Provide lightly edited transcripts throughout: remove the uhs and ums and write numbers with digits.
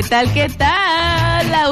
¿Qué tal? La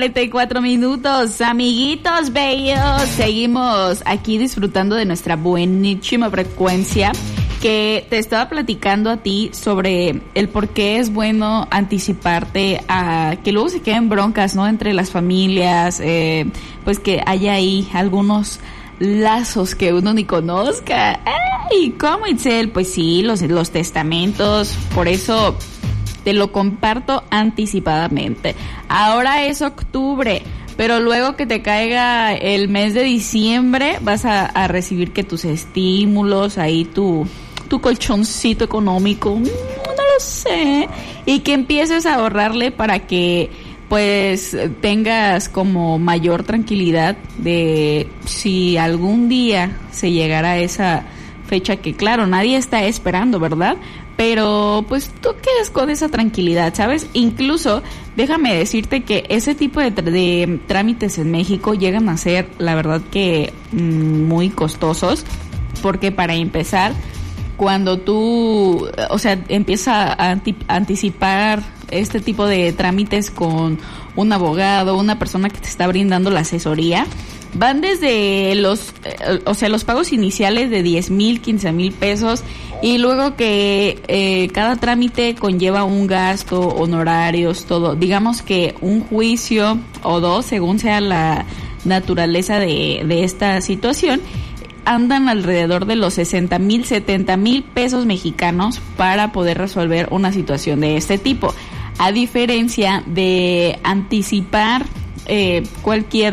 1:44, amiguitos bellos. Seguimos aquí disfrutando de nuestra buenísima frecuencia, que te estaba platicando a ti sobre el por qué es bueno anticiparte a que luego se queden broncas, ¿no? Entre las familias, pues que haya ahí algunos lazos que uno ni conozca. ¡Ay! ¿Cómo, Itzel? Pues sí, los testamentos, por eso te lo comparto anticipadamente. Ahora es octubre, pero luego que te caiga el mes de diciembre vas a recibir que tus estímulos, ahí tu colchoncito económico, no lo sé, y que empieces a ahorrarle para que pues tengas como mayor tranquilidad de si algún día se llegara a esa fecha que claro, nadie está esperando, ¿verdad? Pero pues tú quedes con esa tranquilidad, ¿sabes? Incluso déjame decirte que ese tipo de trámites en México llegan a ser, la verdad que muy costosos, porque para empezar, cuando tú, o sea, empiezas a anticipar este tipo de trámites con un abogado, una persona que te está brindando la asesoría, van desde los pagos iniciales de 10,000, 15,000 pesos, y luego que cada trámite conlleva un gasto, honorarios, todo. Digamos que un juicio o dos, según sea la naturaleza de esta situación, andan alrededor de los 60,000, 70,000 pesos mexicanos para poder resolver una situación de este tipo. A diferencia de anticipar cualquier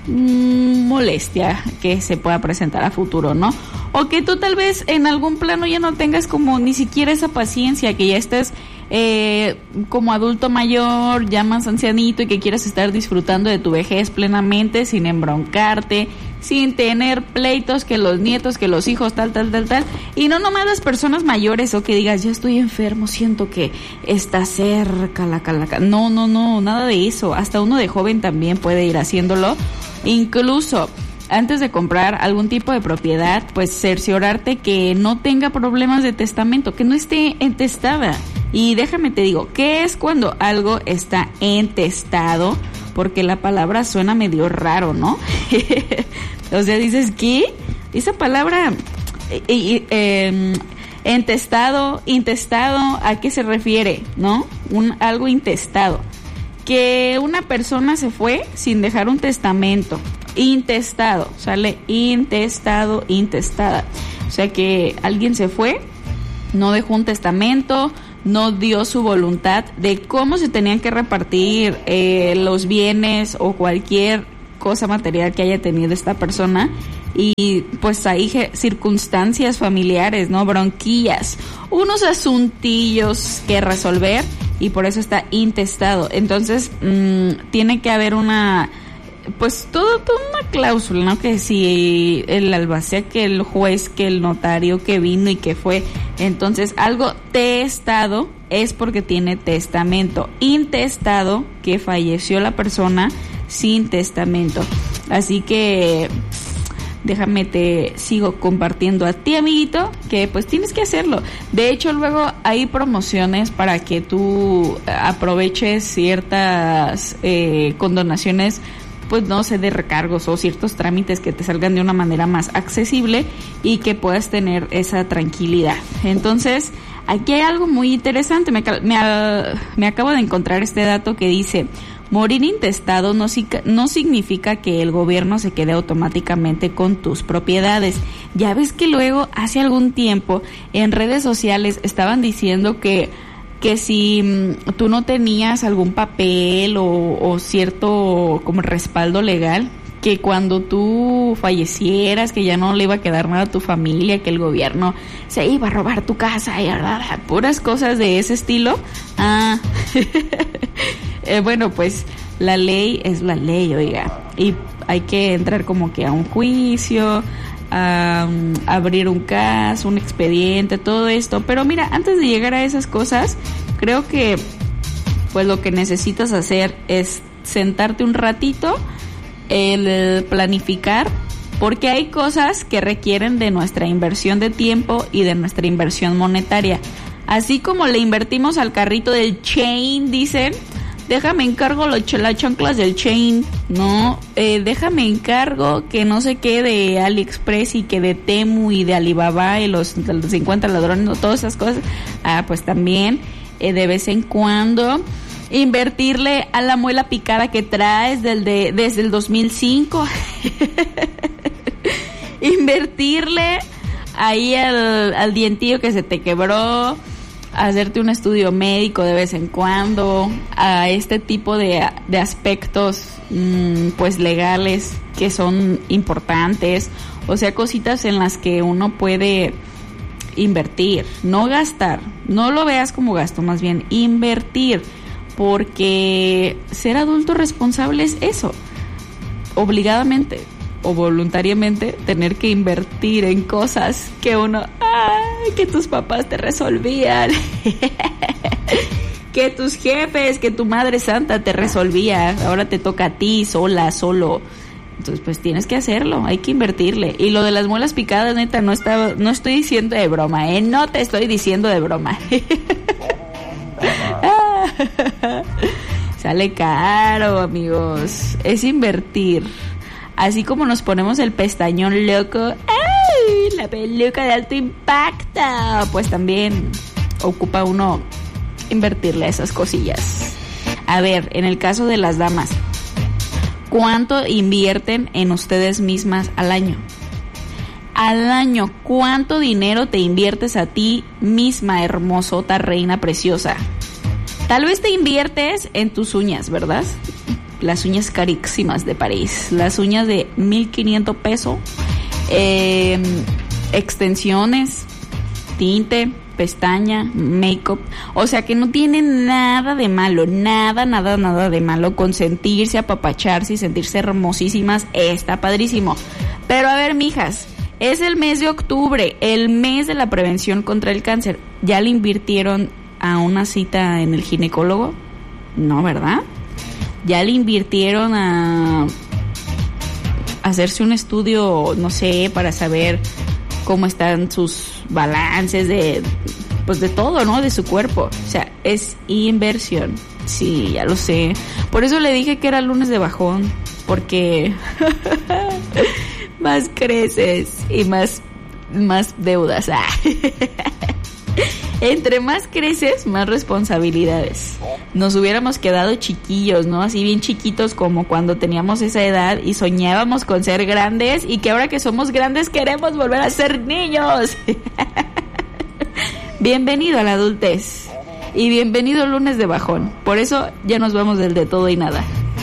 molestia que se pueda presentar a futuro, ¿no? O que tú tal vez en algún plano ya no tengas como ni siquiera esa paciencia, que ya estés como adulto mayor, ya más ancianito, y que quieras estar disfrutando de tu vejez plenamente, sin embroncarte, sin tener pleitos, que los nietos, que los hijos, tal, y no nomás las personas mayores, o que digas, ya estoy enfermo, siento que está cerca la no, nada de eso. Hasta uno de joven también puede ir haciéndolo. Incluso antes de comprar algún tipo de propiedad, pues cerciorarte que no tenga problemas de testamento, que no esté entestada. Y déjame te digo, ¿qué es cuando algo está entestado? Porque la palabra suena medio raro, ¿no? O sea, dices, ¿qué? Esa palabra, intestado, ¿a qué se refiere? ¿No? Algo intestado. Que una persona se fue sin dejar un testamento. Intestado, sale intestado, intestada. O sea que alguien se fue, no dejó un testamento, no dio su voluntad de cómo se tenían que repartir los bienes o cualquier cosa material que haya tenido esta persona. Y pues hay circunstancias familiares, ¿no? Bronquillas, unos asuntillos que resolver, y por eso está intestado. Entonces tiene que haber una, pues toda una cláusula, ¿no? Que si el albacea, que el juez, que el notario que vino y que fue, entonces algo testado es porque tiene testamento. Intestado, que falleció la persona sin testamento. Así que déjame te sigo compartiendo a ti, amiguito, que pues tienes que hacerlo. De hecho, luego hay promociones para que tú aproveches ciertas condonaciones, pues no sé, de recargos o ciertos trámites que te salgan de una manera más accesible y que puedas tener esa tranquilidad. Entonces, aquí hay algo muy interesante. Me acabo de encontrar este dato que dice: morir intestado no significa que el gobierno se quede automáticamente con tus propiedades. Ya ves que luego, hace algún tiempo, en redes sociales estaban diciendo que si tú no tenías algún papel o cierto como respaldo legal, que cuando tú fallecieras, que ya no le iba a quedar nada a tu familia, que el gobierno se iba a robar tu casa y puras cosas de ese estilo. Bueno, pues la ley es la ley, oiga, y hay que entrar como que a un juicio, a abrir un caso, un expediente, todo esto. Pero mira, antes de llegar a esas cosas, creo que pues lo que necesitas hacer es sentarte un ratito, el planificar, porque hay cosas que requieren de nuestra inversión de tiempo y de nuestra inversión monetaria. Así como le invertimos al carrito del Chain, dicen, déjame encargo las chanclas del Chain, no, déjame encargo que no sé qué de AliExpress y que de Temu y de Alibaba y los 50 ladrones, no, todas esas cosas. Pues también de vez en cuando invertirle a la muela picada que traes desde el 2005. Invertirle ahí al dientillo que se te quebró, hacerte un estudio médico de vez en cuando, a este tipo de aspectos pues legales que son importantes, o sea, cositas en las que uno puede invertir, no gastar, no lo veas como gasto, más bien invertir, porque ser adulto responsable es eso, obligadamente o voluntariamente tener que invertir en cosas que que tus papás te resolvían, que tus jefes, que tu madre santa te resolvía, ahora te toca a ti solo. Entonces pues tienes que hacerlo, hay que invertirle. Y lo de las muelas picadas, neta, no estoy diciendo de broma, no te estoy diciendo de broma. Sale caro, amigos, es invertir. Así como nos ponemos el pestañón loco, ¡ay! La peluca de alto impacto, pues también ocupa uno invertirle a esas cosillas. A ver, en el caso de las damas, ¿cuánto invierten en ustedes mismas al año? Al año, ¿cuánto dinero te inviertes a ti misma, hermosota, reina preciosa? Tal vez te inviertes en tus uñas, ¿verdad? Las uñas carísimas de París, las uñas de 1,500 pesos, extensiones, tinte, pestaña, make-up, o sea que no tiene nada de malo, nada de malo consentirse, apapacharse y sentirse hermosísimas, está padrísimo. Pero a ver, mijas, es el mes de octubre, el mes de la prevención contra el cáncer. ¿Ya le invirtieron a una cita en el ginecólogo? No, ¿verdad? ¿Ya le invirtieron a hacerse un estudio, no sé, para saber cómo están sus balances de todo, ¿no? De su cuerpo. O sea, es inversión. Sí, ya lo sé. Por eso le dije que era lunes de bajón, porque más creces y más deudas. Entre más creces, más responsabilidades. Nos hubiéramos quedado chiquillos, ¿no? Así bien chiquitos como cuando teníamos esa edad y soñábamos con ser grandes, y que ahora que somos grandes queremos volver a ser niños. Bienvenido a la adultez y bienvenido al lunes de bajón. Por eso ya nos vamos del de todo y nada.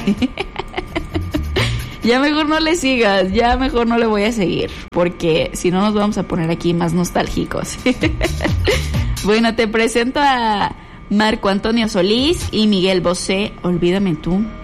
Ya mejor no le sigas, ya mejor no le voy a seguir, porque si no nos vamos a poner aquí más nostálgicos. Bueno, te presento a Marco Antonio Solís y Miguel Bosé, Olvídame tú.